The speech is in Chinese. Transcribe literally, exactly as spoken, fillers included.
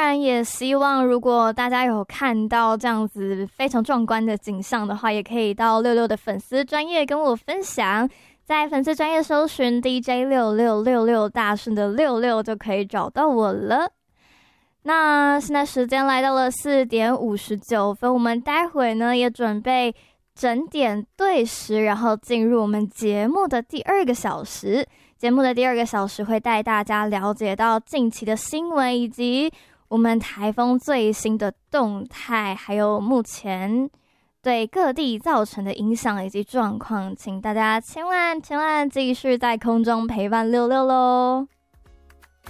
然也希望如果大家有看到这样子非常壮观的景象的话，也可以到六六的粉丝专页跟我分享，在粉丝专页搜寻 D J 六六六六大顺的六六就可以找到我了。那现在时间来到了四点五十九分，我们待会呢也准备整点对时，然后进入我们节目的第二个小时。节目的第二个小时会带大家了解到近期的新闻，以及我们台风最新的动态，还有目前对各地造成的影响以及状况，请大家千万千万继续在空中陪伴六六咯。